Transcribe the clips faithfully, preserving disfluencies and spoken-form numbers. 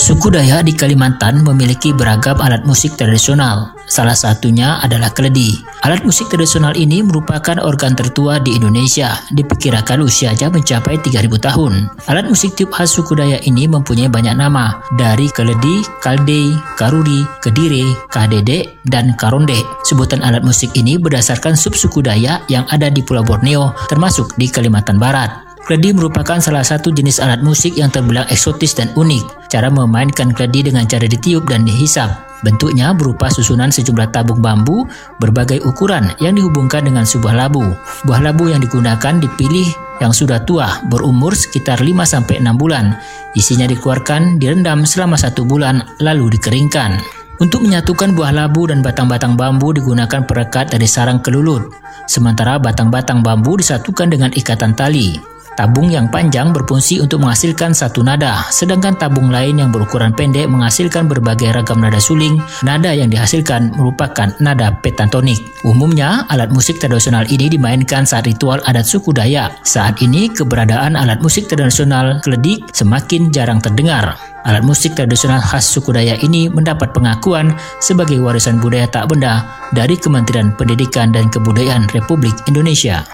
Suku Dayak di Kalimantan memiliki beragam alat musik tradisional. Salah satunya adalah keledi. Alat musik tradisional ini merupakan organ tertua di Indonesia. Diperkirakan usianya mencapai tiga ribu tahun. Alat musik tiup khas suku Dayak ini mempunyai banyak nama, dari keledi, kaldei, karuri, kedire, kadede, dan karonde. Sebutan alat musik ini berdasarkan subsuku Dayak yang ada di Pulau Borneo, termasuk di Kalimantan Barat. Keledi merupakan salah satu jenis alat musik yang terbilang eksotis dan unik. Cara memainkan keledi dengan cara ditiup dan dihisap. Bentuknya berupa susunan sejumlah tabung bambu berbagai ukuran yang dihubungkan dengan sebuah labu. Buah labu yang digunakan dipilih yang sudah tua, berumur sekitar lima sampai enam bulan. Isinya dikeluarkan, direndam selama satu bulan, lalu dikeringkan. Untuk menyatukan buah labu dan batang-batang bambu digunakan perekat dari sarang kelulut. Sementara batang-batang bambu disatukan dengan ikatan tali. Tabung yang panjang berfungsi untuk menghasilkan satu nada, sedangkan tabung lain yang berukuran pendek menghasilkan berbagai ragam nada suling. Nada yang dihasilkan merupakan nada pentatonik. Umumnya, alat musik tradisional ini dimainkan saat ritual adat suku Dayak. Saat ini, keberadaan alat musik tradisional keledi semakin jarang terdengar. Alat musik tradisional khas suku Dayak ini mendapat pengakuan sebagai warisan budaya tak benda dari Kementerian Pendidikan dan Kebudayaan Republik Indonesia.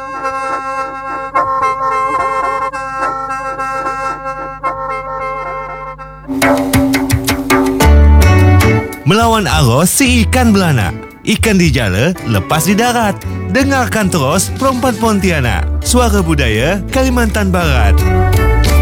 Melawan arus si ikan belana. Ikan di jala, lepas di darat. Dengarkan terus Perempat Pontianak. Suara Budaya Kalimantan Barat.